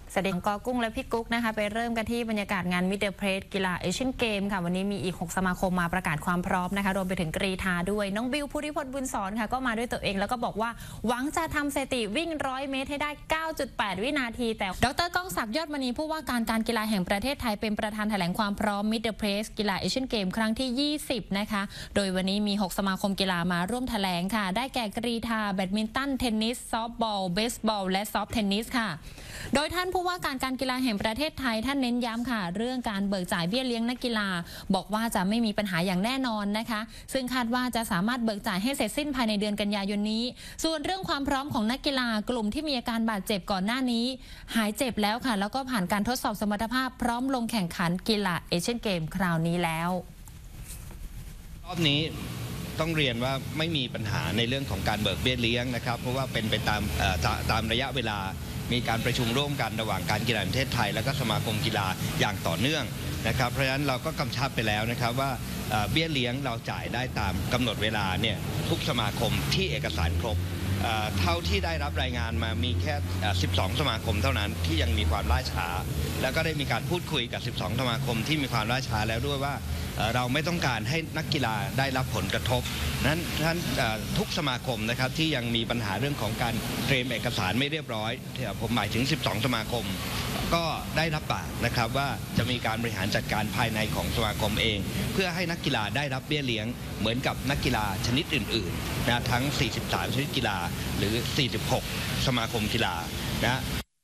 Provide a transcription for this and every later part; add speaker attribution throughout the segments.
Speaker 1: สวัสดีกอกุ้งและพี่กุ๊กนะคะไปเริ่มกันที่บรรยากาศงานมิดเดิลเพรสกีฬาเอเชียนเกมค่ะวันนี้มีอีก6สมาคมมาประกาศความพร้อมนะคะรวมไปถึงกรีฑาด้วยน้องบิวภูริพลบุญสอนค่ะก็มาด้วยตัวเองแล้วก็บอกว่าหวังจะทำสถิติวิ่ง100 เมตรให้ได้ 9.8 วินาทีแต่ดร.ก้องศักดิ์ยอดมณีผู้ว่าการกีฬาแห่งประเทศไทยเป็นประธานแถลงความพร้อมมิดเดิลเพรสกีฬาเอเชียนเกมครั้งที่20นะคะโดยวันนี้มี6สมาคมกีฬามาร่วมแถลงค่ะได้แก่กรีฑาแบดมินตันเทนนิสซอฟต์บอลเบสบอลและซอฟต์เทนนิสค่ะโดยท่านผู้ว่าการกีฬาแห่งประเทศไทยท่านเน้นย้ำค่ะเรื่องการเบิกจ่ายเบี้ยเลี้ยงนักกีฬาบอกว่าจะไม่มีปัญหาอย่างแน่นอนนะคะซึ่งคาดว่าจะสามารถเบิกจ่ายให้เสร็จสิ้นภายในเดือนกันยายนนี้ส่วนเรื่องความพร้อมของนักกีฬากลุ่มที่มีอาการบาดเจ็บก่อนหน้านี้หายเจ็บแล้วค่ะแล้วก็ผ่านการทดสอบสมรรถภาพพร้อมลงแข่งขันกีฬาเอเชียนเกมคราวนี้แล้ว
Speaker 2: รอบนี้ต้องเรียนว่าไม่มีปัญหาในเรื่องของการเบิกเบี้ยเลี้ยงนะครับเพราะว่าเป็นไปตามระยะเวลามีการประชุมร่วมกันระหว่างการกีฬาแห่งประเทศไทยและก็สมาคมกีฬาอย่างต่อเนื่องนะครับเพราะฉะนั้นเราก็กำชับไปแล้วนะครับว่าเบี้ยเลี้ยงเราจ่ายได้ตามกำหนดเวลาเนี่ยทุกสมาคมที่เอกสารครบเท่าที่ได้รับรายงานมามีแค่12 สมาคมเท่านั้นที่ยังมีความล่าช้าแล้วก็ได้มีการพูดคุยกับ12 สมาคมที่มีความล่าช้าแล้วด้วยว่าเราไม่ต้องการให้นักกีฬาได้รับผลกระทบนั้นทุกสมาคมนะครับที่ยังมีปัญหาเรื่องของการเตรียมเอกสารไม่เรียบร้อยผมหมายถึง12 สมาคมก็ได้รับปากนะครับว่าจะมีการบริหารจัดการภายในของสมาคมเองเพื่อให้นักกีฬาได้รับเบี้ยเลี้ยงเหมือนกับนักกีฬาชนิดอื่นๆนะทั้ง43ชนิดกีฬาหรือ46สมาคมกีฬานะ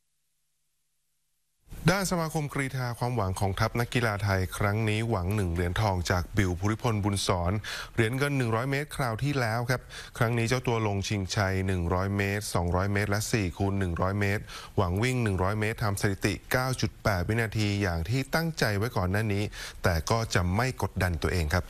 Speaker 3: ด้านสมาคมกรีฑาความหวังของทัพนักกีฬาไทยครั้งนี้หวัง1 เหรียญทองจากบิวภูริพลบุญสอนเหรียญเงิน100 เมตรคราวที่แล้วครับครั้งนี้เจ้าตัวลงชิงชัย100 เมตร200 เมตรและ4 คูณ 100 เมตรหวังวิ่ง100 เมตรทำสถิติ 9.8 วินาทีอย่างที่ตั้งใจไว้ก่อนหน้านี้แต่ก็จะไม่กดดันตัวเองครับ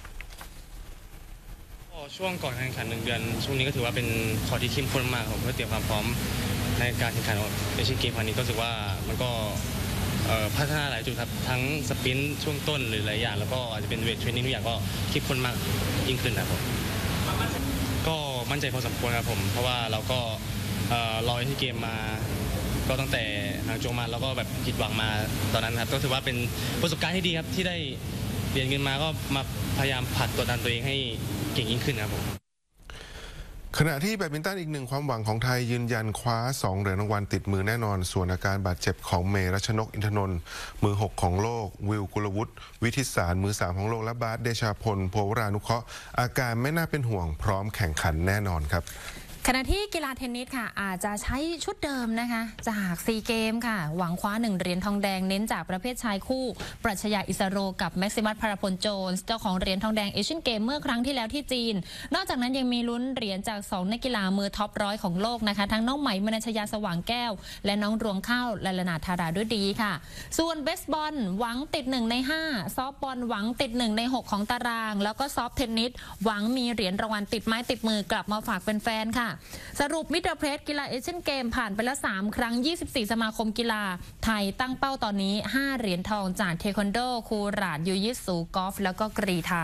Speaker 4: ช่วงก่อนการแข่งขัน1 เดือนช่วงนี้ก็ถือว่าเป็นข้อที่เข้มข้นมากผมเพื่อเตรียมความพร้อมในการแข่งขันเอเชียนเกมครั้งนี้ก็รู้สึกว่ามันก็พัฒนาหลายจุดครับทั้งสปรินต์ช่วงต้นหรือหลายอย่างแล้วก็อาจจะเป็นเวทเทรนนิ่งทุกอย่างก็เข้มข้นมากยิ่งขึ้นนะครับผมก็มั่นใจพอสมควรครับผมเพราะว่าเราก็รอเอเชียนเกมมาก็ตั้งแต่หางโจวมาแล้วก็แบบผิดหวังมาตอนนั้นครับก็ถือว่าเป็นประสบการณ์ที่ดีครับที่ได้เหรียญเงินมาก็มาพยายามผลักตัวดันตัวเองให้เก่งยิ่งขึ้นครับผม
Speaker 3: ขณะที่แบดมินตันอีกหนึ่งความหวังของไทยยืนยันคว้า2 เหรียญรางวัลติดมือแน่นอนส่วนอาการบาดเจ็บของเมรัชนกอินทนนท์มือ6ของโลกวิวกุลวุฒิวิทิศสารมือ3ของโลกและบาสเดชาพลโพวรานุเคราะห์อาการไม่น่าเป็นห่วงพร้อมแข่งขันแน่นอนครับ
Speaker 1: ขณะที่กีฬาเทนนิสค่ะอาจจะใช้ชุดเดิมนะคะจาก4 เกมค่ะหวังคว้า1 เหรียญทองแดงเน้นจากประเภทชายคู่ปรัชญาอิสโรกับแม็กซิมัสพาราพลโจนส์เจ้าของเหรียญทองแดงเอเชียนเกมเมื่อครั้งที่แล้วที่จีนนอกจากนั้นยังมีลุ้นเหรียญจาก2 นักกีฬามือท็อป100ของโลกนะคะทั้งน้องไหมมนัญชยาสว่างแก้วและน้องรวงข้าวลลนาธาราด้วยดีค่ะส่วนเบสบอลหวังติด1 ใน 5ซอฟต์บอลหวังติด1 ใน 6ของตารางแล้วก็ซอฟต์เทนนิสหวังมีเหรียญรางวัลติดไม้ติดมือกลับมาฝากแฟนๆค่ะสรุปมิดเดิลเพรสกีฬาเอเชียนเกมผ่านไปแล้ว3 ครั้ง24 สมาคมกีฬาไทยตั้งเป้าตอนนี้5 เหรียญทองจากเทควันโดคูราดยูยิสูกอล์ฟแล้วก็กรีฑา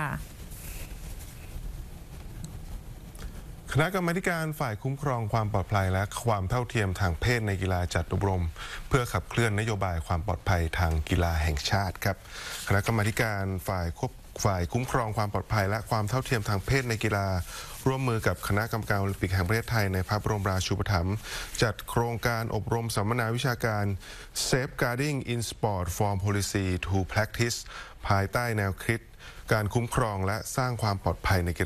Speaker 3: คณะกรรมาการฝ่ายคุ้มครองความปลอดภัยและความเท่าเทียมทางเพศในกีฬาจัดอบรมเพื่อขับเคลื่อนนโยบายความปลอดภัยทางกีฬาแห่งชาติครับคณะกรรมาการฝ่ายคุ้มครองความปลอดภัยและความเท่าเทียมทางเพศในกีฬาร่วมมือกับคณะกรรมการโอลิมปิกแห่งประเทศไทยในพระบรมราชูปถัมภ์จัดโครงการอบรมสัมมนาวิชาการ Safeguarding in Sport from Policy to Practice ภายใต้แนวคิดการคุ้มครองและสร้างความปลอดภัยในกีฬา